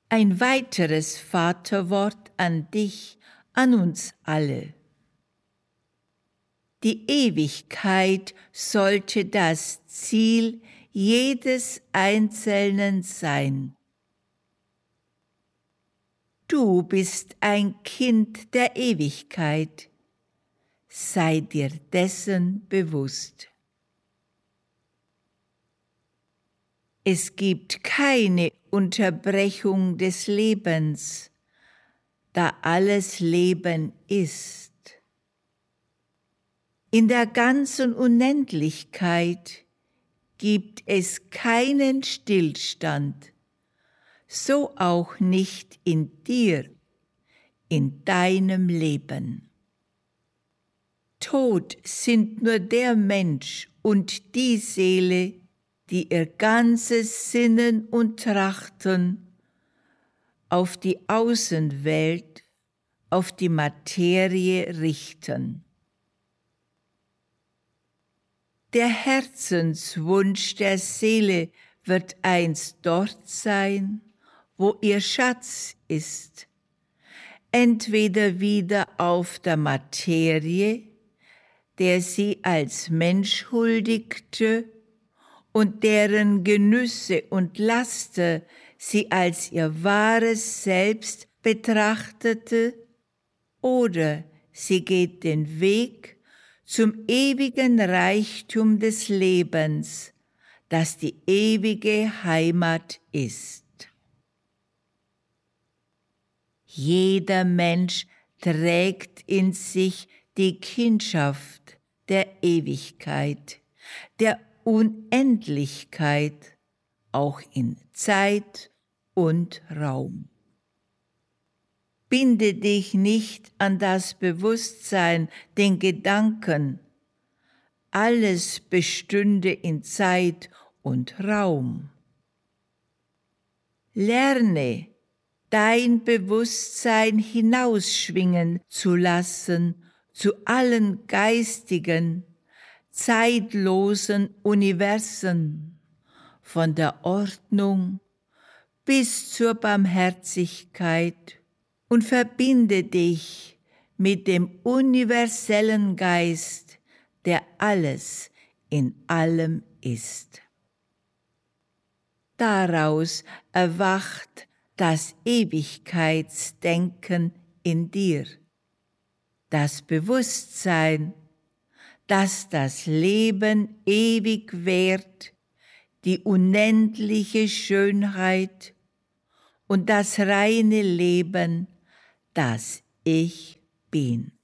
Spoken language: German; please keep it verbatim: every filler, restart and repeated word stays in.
Ein weiteres Vaterwort an dich, an uns alle. Die Ewigkeit sollte das Ziel jedes Einzelnen sein. Du bist ein Kind der Ewigkeit. Sei dir dessen bewusst. Es gibt keine Unterbrechung des Lebens, da alles Leben ist. In der ganzen Unendlichkeit gibt es keinen Stillstand, so auch nicht in dir, in deinem Leben. Tot sind nur der Mensch und die Seele, die ihr ganzes Sinnen und Trachten auf die Außenwelt, auf die Materie richten. Der Herzenswunsch der Seele wird einst dort sein, wo ihr Schatz ist, entweder wieder auf der Materie, der sie als Mensch huldigte und deren Genüsse und Laster sie als ihr wahres Selbst betrachtete, oder sie geht den Weg zum ewigen Reichtum des Lebens, das die ewige Heimat ist. Jeder Mensch trägt in sich die Kindschaft der Ewigkeit, der Unendlichkeit, auch in Zeit und Raum. Binde dich nicht an das Bewusstsein, den Gedanken, alles bestünde in Zeit und Raum. Lerne, dein Bewusstsein hinausschwingen zu lassen zu allen geistigen, zeitlosen Universen, von der Ordnung bis zur Barmherzigkeit, und verbinde dich mit dem universellen Geist, der alles in allem ist. Daraus erwacht das Ewigkeitsdenken in dir, das Bewusstsein, dass das Leben ewig währt, die unendliche Schönheit und das reine Leben, das ich bin.